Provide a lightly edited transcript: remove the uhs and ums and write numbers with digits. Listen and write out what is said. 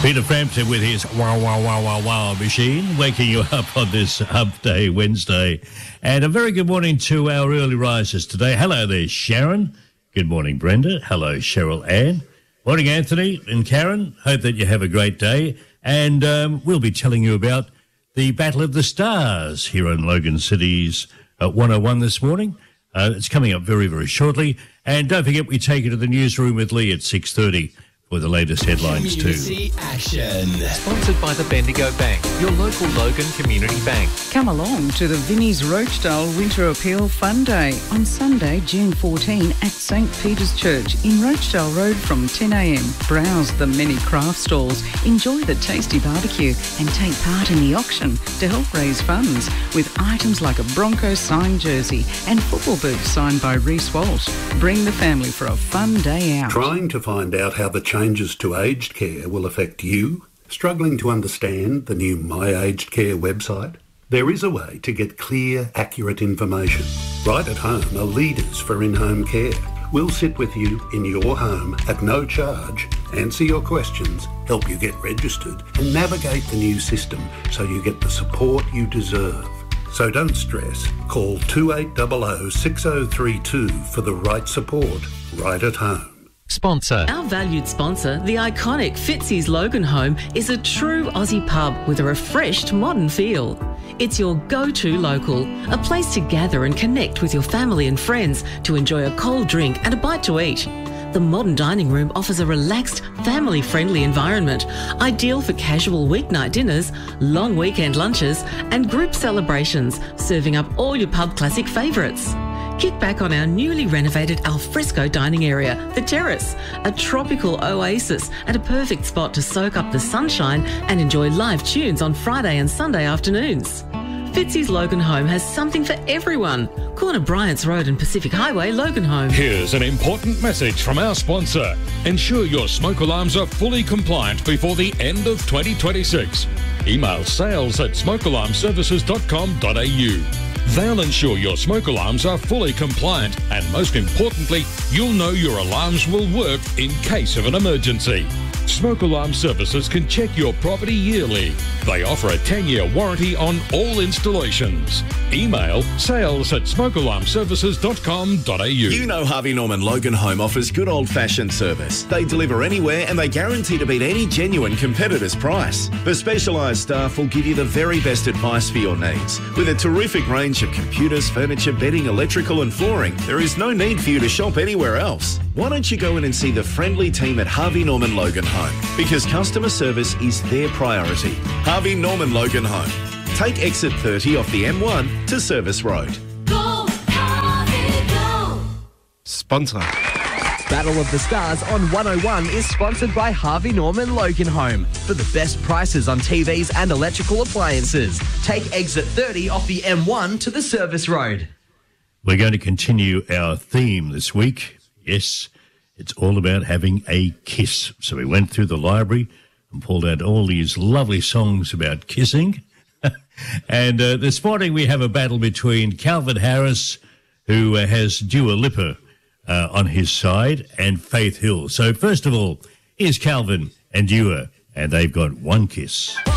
Peter Frampton with his wow, wow, wow, wow, wow machine, waking you up on this Hump Day Wednesday. And a very good morning to our early risers today. Hello there, Sharon. Good morning, Brenda. Hello, Cheryl Ann. Morning, Anthony and Karen. Hope that you have a great day. And we'll be telling you about the Battle of the Stars here in Logan City's 101 this morning. It's coming up very, very shortly. And don't forget, we take you to the newsroom with Lee at 6:30. For the latest headlines Community too. Action. Sponsored by the Bendigo Bank, your local Logan Community Bank. Come along to the Vinnie's Rochedale Winter Appeal Fun Day on Sunday, June 14 at St Peter's Church in Rochedale Road from 10 a.m. Browse the many craft stalls, enjoy the tasty barbecue and take part in the auction to help raise funds with items like a Broncos signed jersey and football boots signed by Reece Walsh. Bring the family for a fun day out. Trying to find out how the changes to aged care will affect you? Struggling to understand the new My Aged Care website? There is a way to get clear, accurate information. Right at Home are leaders for in-home care. We'll sit with you in your home at no charge, answer your questions, help you get registered and navigate the new system so you get the support you deserve. So don't stress. Call 2800 6032 for the right support right at home. Sponsor. Our valued sponsor, the iconic Fitzy's Logan Home, is a true Aussie pub with a refreshed modern feel. It's your go-to local, a place to gather and connect with your family and friends to enjoy a cold drink and a bite to eat. The modern dining room offers a relaxed, family-friendly environment, ideal for casual weeknight dinners, long weekend lunches and group celebrations, serving up all your pub classic favourites. Kick back on our newly renovated alfresco dining area, The Terrace, a tropical oasis and a perfect spot to soak up the sunshine and enjoy live tunes on Friday and Sunday afternoons. Fitzy's Logan Home has something for everyone. Corner Bryant's Road and Pacific Highway, Logan Home. Here's an important message from our sponsor. Ensure your smoke alarms are fully compliant before the end of 2026. Email sales@smokealarmservices.com.au. They'll ensure your smoke alarms are fully compliant and, most importantly, you'll know your alarms will work in case of an emergency. Smoke Alarm Services can check your property yearly. They offer a 10-year warranty on all installations. Email sales@smokealarmservices.com.au. You know Harvey Norman Logan Home offers good old-fashioned service. They deliver anywhere and they guarantee to beat any genuine competitor's price. The specialised staff will give you the very best advice for your needs. With a terrific range of computers, furniture, bedding, electrical and flooring, there is no need for you to shop anywhere else. Why don't you go in and see the friendly team at Harvey Norman Logan Home? Because customer service is their priority. Harvey Norman Logan Home. Take exit 30 off the M1 to Service Road. Go, Harvey, go! Sponsor. Battle of the Stars on 101 is sponsored by Harvey Norman Logan Home. For the best prices on TVs and electrical appliances, take exit 30 off the M1 to the Service Road. We're going to continue our theme this week. Yes, it's all about having a kiss. So we went through the library and pulled out all these lovely songs about kissing. And this morning we have a battle between Calvin Harris, who has Dua Lipa on his side, and Faith Hill. So first of all, here's Calvin and Dua, and they've got one kiss.